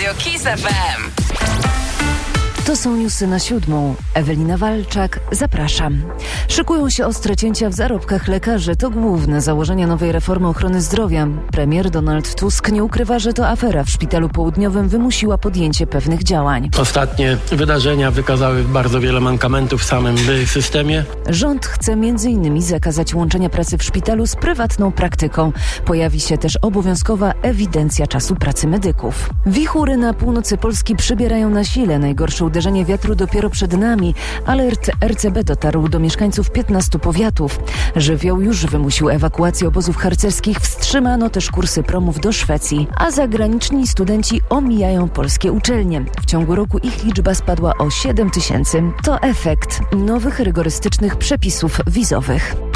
Radio Kiss FM. To są newsy na 7. Ewelina Walczak, zapraszam. Szykują się ostre cięcia w zarobkach lekarzy. To główne założenia nowej reformy ochrony zdrowia. Premier Donald Tusk nie ukrywa, że to afera w Szpitalu Południowym wymusiła podjęcie pewnych działań. Ostatnie wydarzenia wykazały bardzo wiele mankamentów w samym systemie. Rząd chce m.in. zakazać łączenia pracy w szpitalu z prywatną praktyką. Pojawi się też obowiązkowa ewidencja czasu pracy medyków. Wichury na północy Polski przybierają na sile. Najgorsze uderzenie wiatru dopiero przed nami. Alert RCB dotarł do mieszkańców 15 powiatów. Żywioł już wymusił ewakuację obozów harcerskich. Wstrzymano też kursy promów do Szwecji. A zagraniczni studenci omijają polskie uczelnie. W ciągu roku ich liczba spadła o 7 000. To efekt nowych rygorystycznych przepisów wizowych.